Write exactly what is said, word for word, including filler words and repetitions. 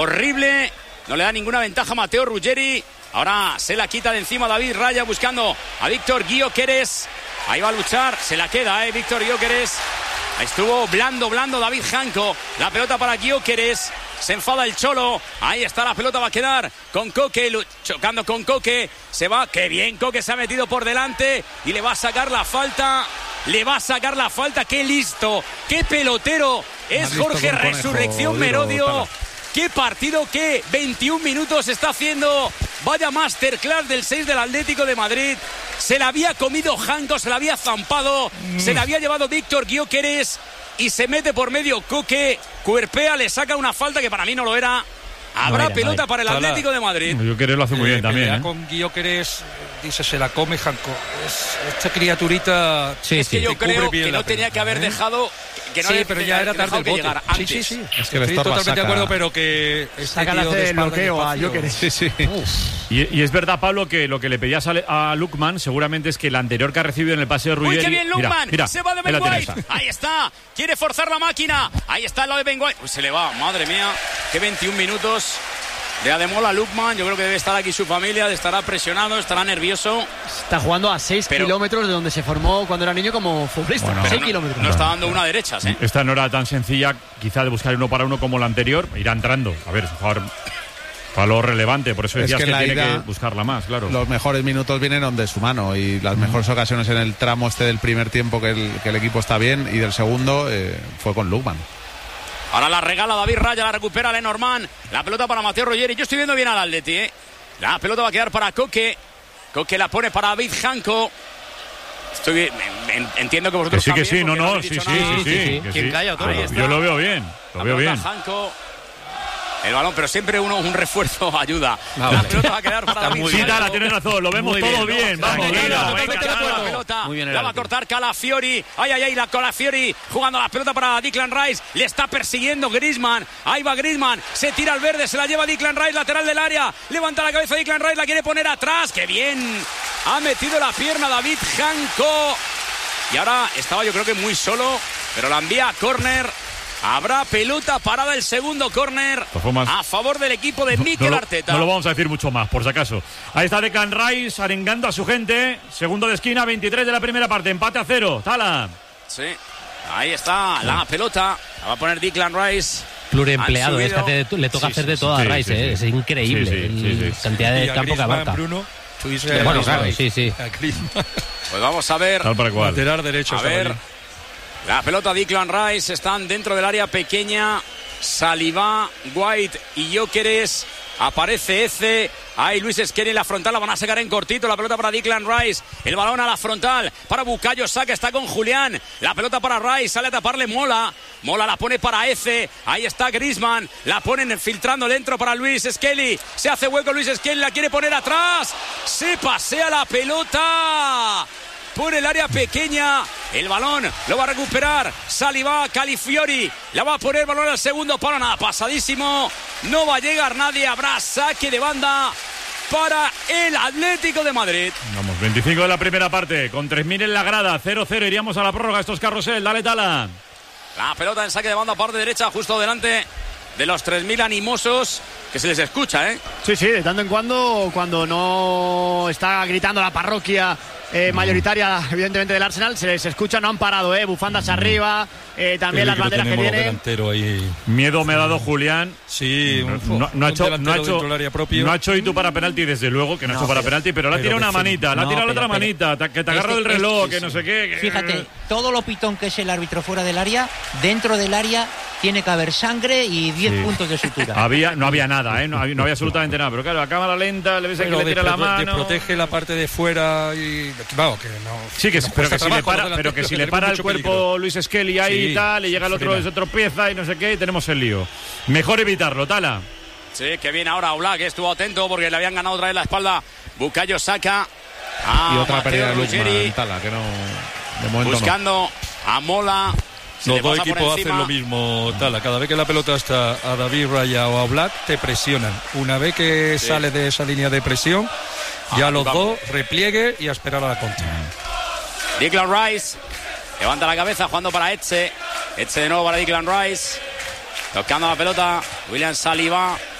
horrible. No le da ninguna ventaja a Matteo Ruggeri. Ahora se la quita de encima David Raya buscando a Víctor Gyökeres. Ahí va a luchar. Se la queda, eh, Víctor Gyökeres. Ahí estuvo blando, blando David Janko. La pelota para Gyökeres. Se enfada el Cholo. Ahí está la pelota, va a quedar con Koke, chocando con Koke. Se va, qué bien, Koke se ha metido por delante y le va a sacar la falta. Le va a sacar la falta, qué listo, qué pelotero es Jorge Resurrección Merodio. Qué partido, qué veintiún minutos está haciendo. Vaya masterclass del seis del Atlético de Madrid. Se la había comido Janko, se la había zampado, mm. se la había llevado Víctor Gyökeres y se mete por medio Koke, cuerpea, le saca una falta que para mí no lo era. Habrá no era, pelota no para el Atlético la... de Madrid. Gyökeres lo hace muy eh, bien también. ¿eh? Con Gyökeres, dice, se la come Janko. Es, esta criaturita. Sí, es que sí. yo creo que no tenía que haber ¿eh? dejado. Que no sí, pero ya era tarde el bote. Sí, sí, sí. Es que estoy totalmente saca... de acuerdo, pero que saca la hace el bloqueo a Gyökeres. Sí, sí. Y, y es verdad, Pablo, que lo que le pedías a, a Lookman seguramente es que el anterior que ha recibido en el paseo de Ruggeri. ¡Uy, qué bien Lookman! Mira, mira, se va de Ben White. Ahí está. Quiere forzar la máquina. Ahí está el lado de Ben White. Uy, se le va. Madre mía. Qué veintiún minutos. De Ademola Lookman, yo creo que debe estar aquí su familia, estará presionado, estará nervioso. Está jugando a seis kilómetros de donde se formó cuando era niño como futbolista. Bueno, seis no, kilómetros. No está dando una derecha, ¿eh? Esta no era tan sencilla, quizá de buscar uno para uno como la anterior. Irá entrando. A ver, es un jugador valor relevante, por eso decías es que, que tiene ida, que buscarla más, claro. Los mejores minutos vienen de su mano y las mm. mejores ocasiones en el tramo este del primer tiempo que el, que el equipo está bien y del segundo eh, fue con Lookman. Ahora la regala David Raya, la recupera Lenormand. La pelota para Matteo Ruggeri. Yo estoy viendo bien al Atleti, ¿eh? La pelota va a quedar para Koke. Koke la pone para David Janko. Estoy, en, entiendo que vosotros que sí, también. Que sí, no, no, sí, sí, sí, sí, sí, sí. ¿Quién sí. calla? Ahí está. Yo lo veo bien, lo la veo bien. Janko. El balón, pero siempre uno un refuerzo ayuda. Ah, la pelota va a quedar para David. Sí, Tala, tienes razón, lo vemos todo bien. bien. Vamos, venga, la pelota. Muy bien, la va a cortar Calafiori. Ay, ay, ay, la Calafiori jugando la pelota para Declan Rice. Le está persiguiendo Griezmann. Ahí va Griezmann. Se tira al verde, se la lleva Declan Rice, lateral del área. Levanta la cabeza Declan Rice, la quiere poner atrás. ¡Qué bien! Ha metido la pierna David Janko. Y ahora estaba yo creo que muy solo, pero la envía a córner. Habrá pelota parada, el segundo córner a favor del equipo de Mikel no, no, Arteta. No lo vamos a decir mucho más, por si acaso. Ahí está Declan Rice arengando a su gente. Segundo de esquina, veintitrés de la primera parte. Empate a cero. Tala. Sí, ahí está la pelota. La va a poner Declan Rice. Pluriempleado, es que hace de, le toca sí, hacer de todo sí, a Rice. Sí, eh. sí. Es increíble sí, sí, sí, sí. la cantidad de campo que abarca. Bruno, bueno, claro, sí, sí. Pues vamos a ver. Tal para cual. Lateral derecho. A ver. La pelota Declan Rice, están dentro del área pequeña. Saliba, White y Gyökeres. Aparece Eze. Ahí Luis Skelly en la frontal, la van a sacar en cortito. La pelota para Declan Rice. El balón a la frontal para Bukayo Saka, está con Julián. La pelota para Rice, sale a taparle Mola. Mola la pone para Eze. Ahí está Griezmann. La ponen filtrando dentro para Luis Skelly. Se hace hueco Luis Skelly, la quiere poner atrás. Se pasea la pelota por el área pequeña. El balón lo va a recuperar Saliba, Calafiori. La va a poner el balón al segundo palo. Nada, pasadísimo. No va a llegar nadie. Habrá saque de banda para el Atlético de Madrid. Vamos, veinticinco de la primera parte. Con tres mil en la grada. cero cero. Iríamos a la prórroga. Estos Carrusel. Dale, Tala. La pelota en saque de banda, parte derecha, justo delante de los tres mil animosos. Que se les escucha, ¿eh? Sí, sí, de tanto en cuando, cuando no está gritando la parroquia eh, mayoritaria, evidentemente, del Arsenal, se les escucha, no han parado, ¿eh? Bufandas arriba, eh, también las banderas que tienen. Ahí. Miedo me ha dado Julián. Sí, un, no, no, no, ha hecho, no, ha hecho, no ha hecho y tú para penalti, desde luego, que no, no ha hecho para penalti, pero le ha tirado una manita, le ha tirado la otra manita, que te agarra del reloj, que no sé qué. Que... Fíjate, todo lo pitón que es el árbitro fuera del área, dentro del área tiene que haber sangre y diez sí. puntos de sutura. Había, no había nada, ¿eh? No había, no había absolutamente nada, pero claro, a cámara lenta, le ves que le tira la mano. Protege la parte de fuera y... Vamos, que no... Sí, que, que pero, que si le para, pero que si le para el cuerpo peligro. Luis Skelly ahí sí, y tal, y llega el otro, se tropieza y no sé qué, y tenemos el lío. Mejor evitarlo, Tala. Sí, que viene ahora Oblak, que estuvo atento porque le habían ganado otra vez la espalda Bukayo Saka. Y otra pérdida de Lookman, Tala, que no... De momento buscando no. a Mola. Los dos equipos hacen lo mismo, Tala. Cada vez que la pelota está a David Raya o a Oblak, te presionan. Una vez que sí. sale de esa línea de presión, ya ah, los vamos. dos repliegue y a esperar a la contra. Declan Rice levanta la cabeza jugando para Etxe. Etxe de nuevo para Declan Rice. Tocando la pelota, William Saliba.